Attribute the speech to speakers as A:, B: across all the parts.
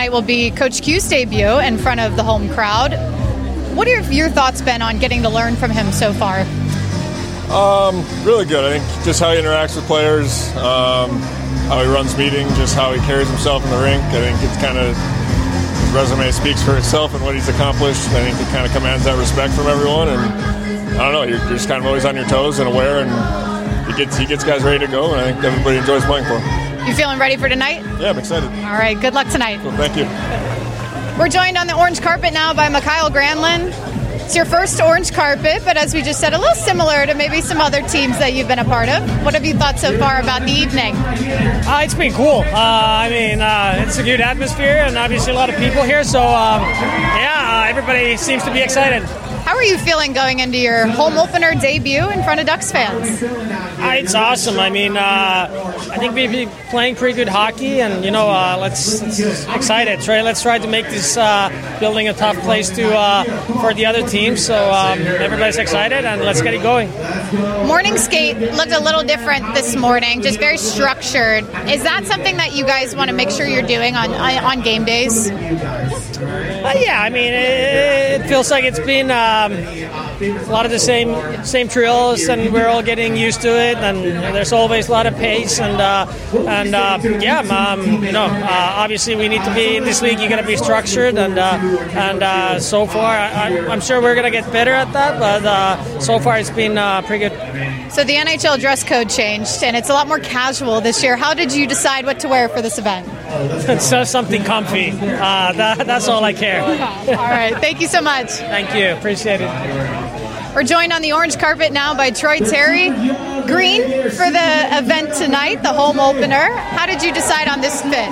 A: tonight will be Coach Q's debut in front of the home crowd. What have your thoughts been on getting to learn from him so far?
B: Really good. I think just how he interacts with players, how he runs meetings, just how he carries himself in the rink. I think it's kind of his resume speaks for itself and what he's accomplished. I think he kind of commands that respect from everyone, and I don't know, you're just kind of always on your toes and aware, and he gets guys ready to go, and I think everybody enjoys playing for him.
A: You feeling ready for tonight?
B: Yeah, I'm excited.
A: All right, good luck tonight.
B: Cool, thank you.
A: We're joined on the orange carpet now by Mikhail Granlund. It's your first orange carpet, but as we just said, a little similar to maybe some other teams that you've been a part of. What have you thought so far about the evening?
C: It's been cool. It's a good atmosphere and obviously a lot of people here, so everybody seems to be excited.
A: How are you feeling going into your home opener debut in front of Ducks fans?
C: It's awesome. I think we've been playing pretty good hockey, and let's excited. Let's try to make this building a tough place for the other teams. So everybody's excited, and let's get it going.
A: Morning skate looked a little different this morning, just very structured. Is that something that you guys want to make sure you're doing on game days?
C: It feels like it's been a lot of the same drills, and we're all getting used to it. And there's always a lot of pace, obviously we need to be in this league. You got to be structured, and so far I'm sure we're gonna get better at that. But so far it's been pretty good.
A: So the NHL dress code changed, and it's a lot more casual this year. How did you decide what to wear for this event?
C: It's something comfy. That's all I care.
A: All right. Thank you so much.
C: Thank you. Appreciate it.
A: We're joined on the orange carpet now by Troy Terry. Green for the event tonight, the home opener. How did you decide on this fit?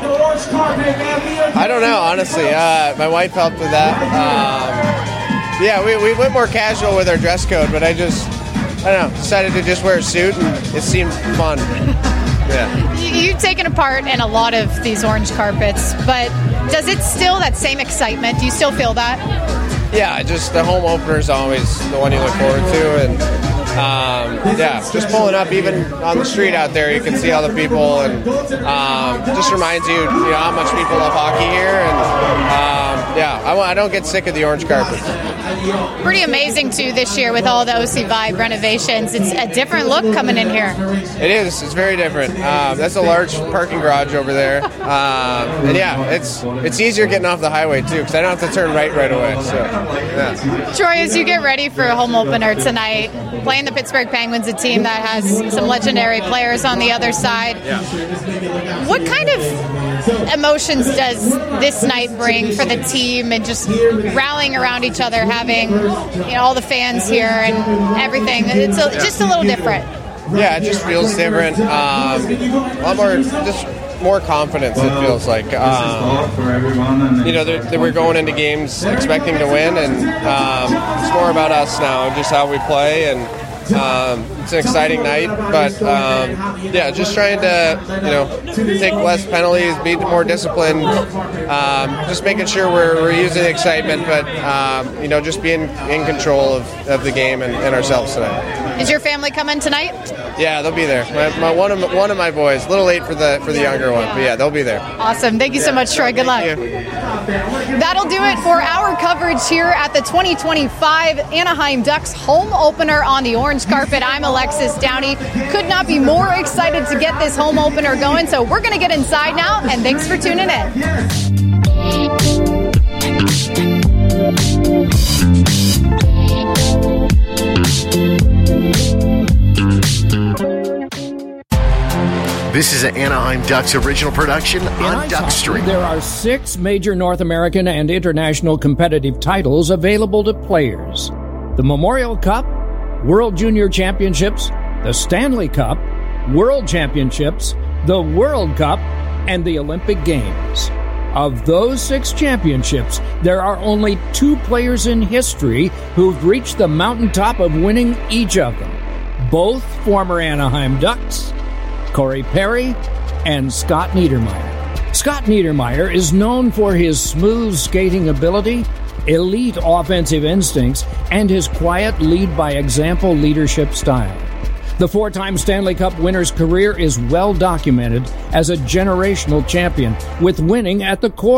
D: I don't know, honestly. My wife helped with that. We went more casual with our dress code, but I don't know, decided to just wear a suit, and it seemed fun. Yeah.
A: You've taken a part in a lot of these orange carpets, but does it still, that same excitement, do you still feel that?
D: Yeah, just the home opener is always the one you look forward to, and just pulling up even on the street out there, you can see all the people, and just reminds you, how much people love hockey here, and I don't get sick of the orange carpets.
A: Pretty amazing too this year with all the OC Vibe renovations. It's a different look coming in here.
D: It is. It's very different. That's a large parking garage over there, it's easier getting off the highway too, because I don't have to turn right away. So, yeah.
A: Troy, as you get ready for a home opener tonight, playing the Pittsburgh Penguins, a team that has some legendary players on the other side.
D: Yeah.
A: What kind of emotions does this night bring for the team, and just rallying around each other, having all the fans here and everything? It's just a little different.
D: Yeah, it just feels different. A lot more, just more confidence, it feels like. We're going into games expecting to win, and it's more about us now, just how we play, and it's an exciting night, but just trying to take less penalties, be more disciplined, just making sure we're using excitement, but just being in control of the game and ourselves tonight.
A: Is your family coming tonight?
D: Yeah, they'll be there. One of my boys, a little late for the younger one, but yeah, they'll be there.
A: Awesome. Thank you so much, Troy. Good luck. That'll do it for our coverage here at the 2025 Anaheim Ducks home opener on the orange carpet. I'm Alexis Downey. Could not be more excited to get this home opener going, so we're going to get inside now, and thanks for tuning in.
E: This is an Anaheim Ducks original production on Duck Stream.
F: There are 6 major North American and international competitive titles available to players: the Memorial Cup, World Junior Championships, the Stanley Cup, World Championships, the World Cup, and the Olympic Games. Of those 6 championships, there are only 2 players in history who've reached the mountaintop of winning each of them. Both former Anaheim Ducks, Corey Perry and Scott Niedermayer. Scott Niedermayer is known for his smooth skating ability, elite offensive instincts, and his quiet lead-by-example leadership style. The 4-time Stanley Cup winner's career is well documented as a generational champion, with winning at the core.